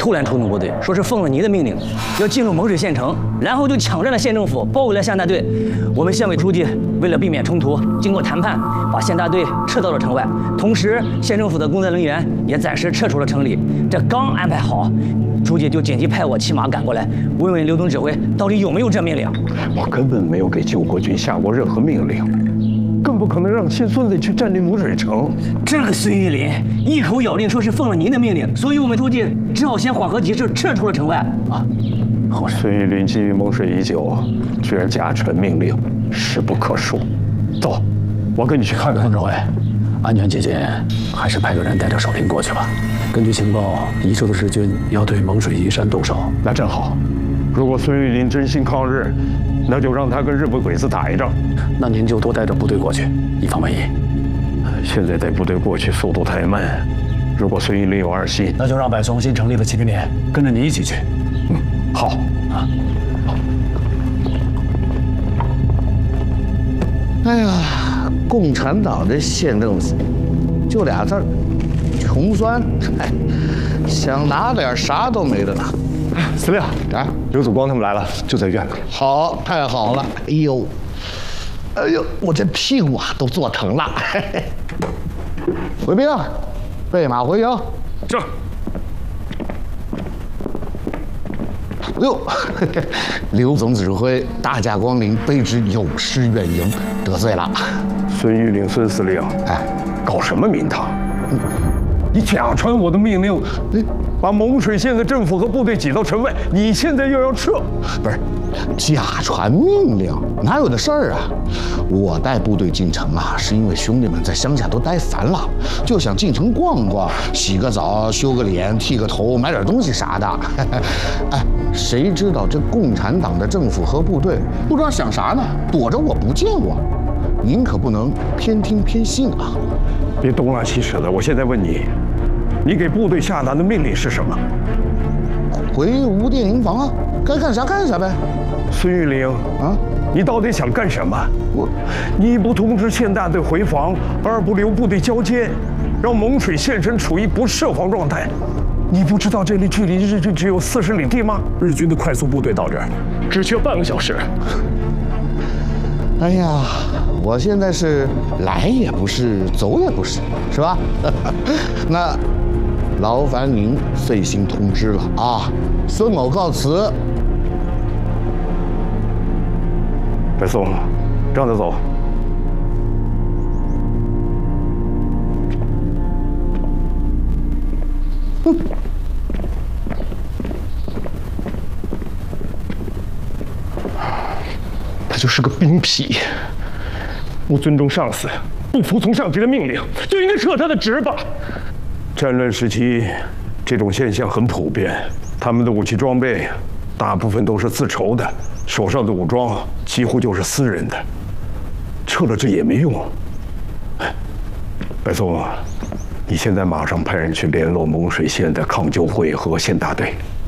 突然出动部队，说是奉了您的命令，要进入蒙水县城，然后就抢占了县政府，包围了县大队。我们县委书记为了避免冲突，经过谈判，把县大队撤到了城外，同时县政府的工作人员也暂时撤出了城里。这刚安排好，书记就紧急派我骑马赶过来，问问刘总指挥到底有没有这命令。 我根本没有给救国军下过任何命令，更不可能让亲孙子去占领蒙水城。 这个孙玉林一口咬定说是奉了您的命令，所以我们书记只好先缓和局势，撤出了城外。啊， 孙玉林觊觎蒙水已久，居然假传命令，实不可恕。走，我跟你去看看。 总指挥，安全起见，还是派个人带着守兵过去吧。根据情报，宜州的日军要对蒙水移山动手。 那正好，如果孙玉林真心抗日，那就让他跟日本鬼子打一仗。 那您就多带着部队过去，以防万一。 现在带部队过去速度太慢，如果孙玉林有二心， 那就让柏松新成立的骑兵连跟着你一起去。 好啊。 哎呀，共产党的县政府就俩字儿，穷酸。哎，想拿点啥都没得拿。 司令啊， 刘祖光他们来了，就在院子里。 好，太好了。哎呦，哎呦，我这屁股啊都坐疼了。回兵，备马回营。 这。 哎呦，刘总指挥大驾光临，卑职有失远迎，得罪了。 孙玉林，孙司令， 哎， 搞什么名堂？你假传我的命令，把蒙水县的政府和部队挤到城外，你现在又要撤？ 不是，假传命令哪有的事儿啊？我带部队进城啊，是因为兄弟们在乡下都待烦了，就想进城逛逛，洗个澡、修个脸、剃个头、买点东西啥的。哎，谁知道这共产党的政府和部队不知道想啥呢，躲着我不见我。您可不能偏听偏信啊！ 别东拉西扯的，我现在问你，你给部队下达的命令是什么？ 回吴店营房啊，该干啥干啥呗。 孙玉玲啊，你到底想干什么？你一不通知县大队回防，二不留部队交接，让蒙水县城处于不设防状态。你不知道这里距离日军只有40里地吗？ 日军的快速部队到这儿只需要半个小时。 哎呀，我现在是来也不是，走也不是，是吧？那劳烦您费心通知了啊！孙某告辞。 白松，让他走。他就是个兵痞，不尊重上司，不服从上级的命令，就应该撤他的职吧。战乱时期，这种现象很普遍。他们的武器装备大部分都是自筹的，手上的武装几乎就是私人的，撤了这也没用。白松，你现在马上派人去联络蒙水县的抗救会和县大队，